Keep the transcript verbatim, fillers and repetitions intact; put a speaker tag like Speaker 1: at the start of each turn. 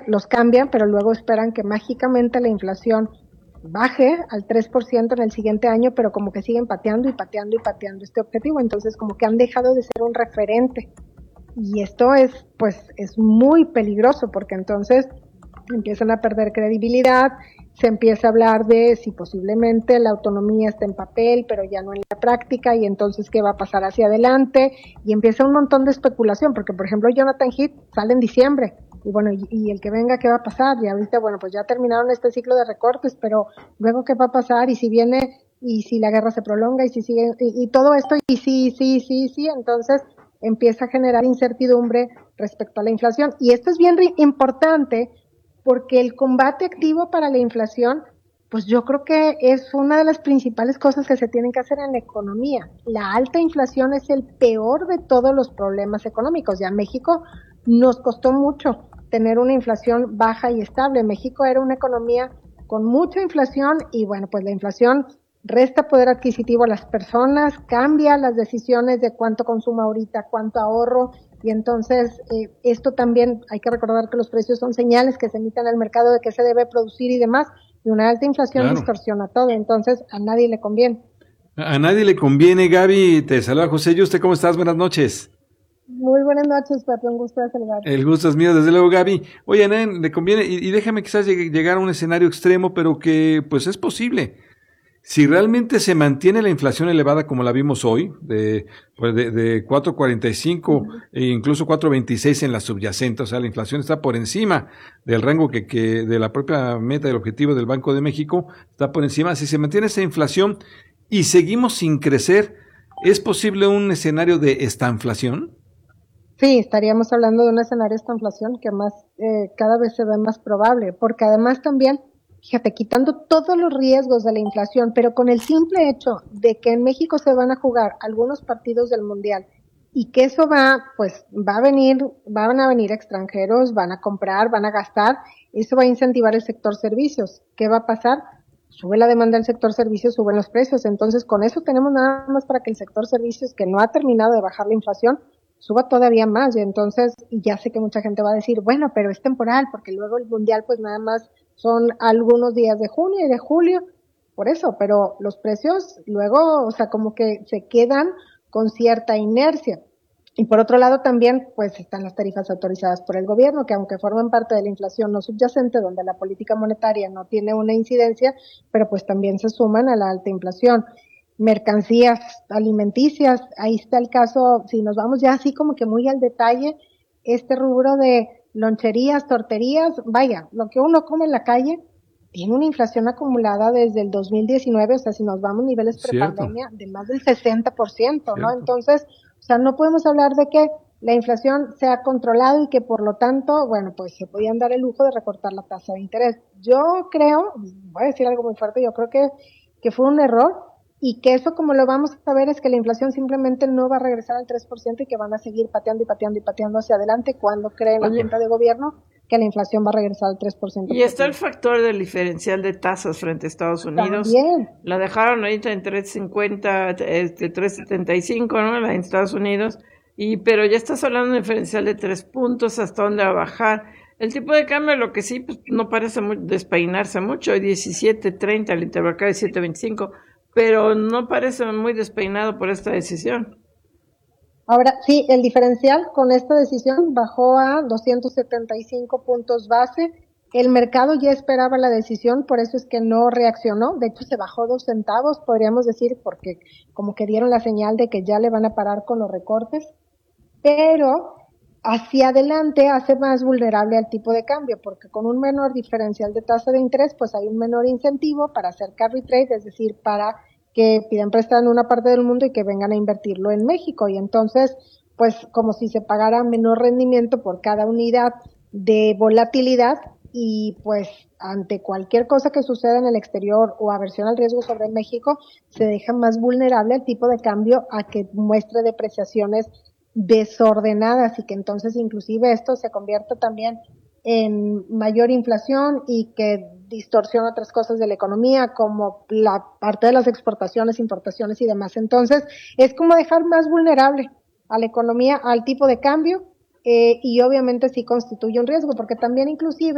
Speaker 1: los cambian, pero luego esperan que mágicamente la inflación baje al tres por ciento en el siguiente año, pero como que siguen pateando y pateando y pateando este objetivo, entonces como que han dejado de ser un referente. Y esto es, pues, es muy peligroso porque entonces empiezan a perder credibilidad, se empieza a hablar de si posiblemente la autonomía está en papel, pero ya no en la práctica, y entonces qué va a pasar hacia adelante, y empieza un montón de especulación, porque por ejemplo Jonathan Heath sale en diciembre, y bueno, y, y el que venga, ¿qué va a pasar? Y ahorita, bueno, pues ya terminaron este ciclo de recortes, pero luego ¿qué va a pasar? Y si viene, y si la guerra se prolonga, y si sigue, y, y todo esto, y sí, sí, sí, sí, entonces empieza a generar incertidumbre respecto a la inflación, y esto es bien importante, porque el combate activo para la inflación, pues yo creo que es una de las principales cosas que se tienen que hacer en la economía. La alta inflación es el peor de todos los problemas económicos. Ya México nos costó mucho tener una inflación baja y estable. México era una economía con mucha inflación y bueno, pues la inflación resta poder adquisitivo a las personas, cambia las decisiones de cuánto consumo ahorita, cuánto ahorro, y entonces eh, esto también hay que recordar que los precios son señales que se emiten al mercado de qué se debe producir y demás, y una alta inflación claro. distorsiona todo, entonces a nadie le conviene.
Speaker 2: A, a nadie le conviene. Gaby, te saluda José Yuste, ¿cómo estás? Buenas noches.
Speaker 1: Muy buenas noches, Pepe, un gusto de saludar.
Speaker 2: El gusto es mío, desde luego, Gaby. Oye, a nadie le conviene, y, y déjame quizás llegar a un escenario extremo, pero que pues es posible. Si realmente se mantiene la inflación elevada como la vimos hoy, de, pues de, de cuatro cuarenta y cinco uh-huh. e incluso cuatro veintiséis en la subyacente, o sea, la inflación está por encima del rango que, que de la propia meta del objetivo del Banco de México, está por encima. Si se mantiene esa inflación y seguimos sin crecer, ¿es posible un escenario de estanflación?
Speaker 1: Sí, estaríamos hablando de un escenario de estanflación que más eh, cada vez se ve más probable, porque además también, fíjate, quitando todos los riesgos de la inflación, pero con el simple hecho de que en México se van a jugar algunos partidos del Mundial y que eso va, pues va a venir, van a venir extranjeros, van a comprar, van a gastar, eso va a incentivar el sector servicios. ¿Qué va a pasar? Sube la demanda del sector servicios, suben los precios, entonces con eso tenemos nada más para que el sector servicios, que no ha terminado de bajar la inflación, suba todavía más, y entonces, y ya sé que mucha gente va a decir, bueno, pero es temporal, porque luego el Mundial pues nada más son algunos días de junio y de julio, por eso, pero los precios luego, o sea, como que se quedan con cierta inercia. Y por otro lado también, pues están las tarifas autorizadas por el gobierno, que aunque forman parte de la inflación no subyacente, donde la política monetaria no tiene una incidencia, pero pues también se suman a la alta inflación. Mercancías alimenticias, ahí está el caso, si nos vamos ya así como que muy al detalle, este rubro de loncherías, torterías, vaya, lo que uno come en la calle tiene una inflación acumulada desde el dos mil diecinueve, o sea, si nos vamos a niveles prepandemia, de más del sesenta por ciento, ¿no? Entonces, o sea, no podemos hablar de que la inflación se ha controlado y que por lo tanto, bueno, pues se podían dar el lujo de recortar la tasa de interés. Yo creo, voy a decir algo muy fuerte, yo creo que, que fue un error, y que eso, como lo vamos a ver, es que la inflación simplemente no va a regresar al tres por ciento y que van a seguir pateando y pateando y pateando hacia adelante cuando cree la Junta de Gobierno que la inflación va a regresar al tres por ciento.
Speaker 3: Y está el factor del diferencial de tasas frente a Estados Unidos.
Speaker 1: También.
Speaker 3: La dejaron ahorita en tres cincuenta, este, tres setenta y cinco, ¿no? La en Estados Unidos. Y, pero ya estás hablando de un diferencial de tres puntos, hasta dónde va a bajar. El tipo de cambio, lo que sí, pues, no parece muy, despeinarse mucho, diecisiete treinta, el interbancario de siete veinticinco, pero no parece muy despeinado por esta decisión.
Speaker 1: Ahora, sí, el diferencial con esta decisión bajó a doscientos setenta y cinco puntos base. El mercado ya esperaba la decisión, por eso es que no reaccionó. De hecho, se bajó dos centavos, podríamos decir, porque como que dieron la señal de que ya le van a parar con los recortes. Pero hacia adelante hace más vulnerable al tipo de cambio, porque con un menor diferencial de tasa de interés, pues hay un menor incentivo para hacer carry trade, es decir, para que pidan prestado en una parte del mundo y que vengan a invertirlo en México. Y entonces, pues como si se pagara menor rendimiento por cada unidad de volatilidad, y pues ante cualquier cosa que suceda en el exterior o aversión al riesgo sobre México, se deja más vulnerable el tipo de cambio a que muestre depreciaciones desordenadas, y que entonces inclusive esto se convierta también en mayor inflación y que distorsiona otras cosas de la economía, como la parte de las exportaciones, importaciones y demás. Entonces, es como dejar más vulnerable a la economía, al tipo de cambio, eh, y obviamente sí constituye un riesgo, porque también inclusive